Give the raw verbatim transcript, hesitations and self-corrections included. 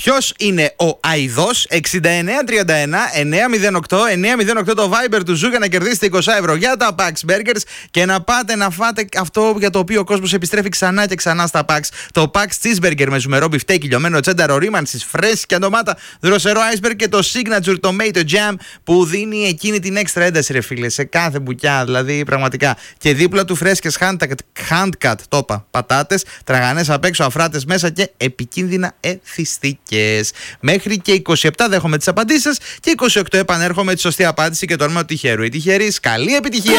Ποιος είναι ο Αηδός? εξήντα εννέα τριάντα ένα εννιακόσια οκτώ εννιακόσια οκτώ το Viber του Ζου για να κερδίσετε είκοσι ευρώ για τα Pax Burgers και να πάτε να φάτε αυτό για το οποίο ο κόσμος επιστρέφει ξανά και ξανά στα Pax. Το Pax Cheeseburger με ζουμερό μπιφτέκι, λιωμένο τσένταρο ρήμανσης, φρέσκια ντομάτα, δροσερό iceberg και το Signature Tomato Jam που δίνει εκείνη την έξτρα ένταση, ρε φίλε, σε κάθε μπουκιά, δηλαδή πραγματικά. Και δίπλα του φρέσκες hand-cut, το είπα, πατάτες, τραγανές απ' έξω, αφράτες μέσα και επικίνδυνα εθιστικές. Μέχρι και είκοσι επτά δέχομαι τις απαντήσεις σας και είκοσι οκτώ επανέρχομαι τη σωστή απάντηση και το όνομα του τυχερού ή τυχερής. Καλή επιτυχία!